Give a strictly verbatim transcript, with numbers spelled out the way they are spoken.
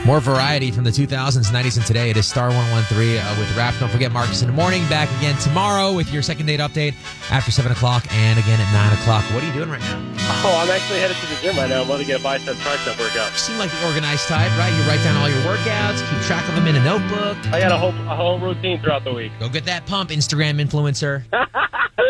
More variety from the two thousands, nineties, and today. It is Star one one three uh, with Rap. Don't forget Marcus in the morning. Back again tomorrow with your second date update after seven o'clock and again at nine o'clock. What are you doing right now? Oh, I'm actually headed to the gym right now. I'm about to get a bicep tricep workout. You seem like the organized type, right? You write down all your workouts, keep track of them in a notebook. I got a whole, a whole routine throughout the week. Go get that pump, Instagram influencer.